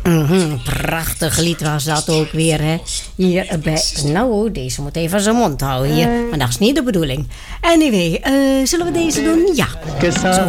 Prachtig lied was dat ook weer, hè. Hier bij... Nou, deze moet even zijn mond houden hier. Maar dat is niet de bedoeling. Anyway, zullen we deze doen? Ja. Zo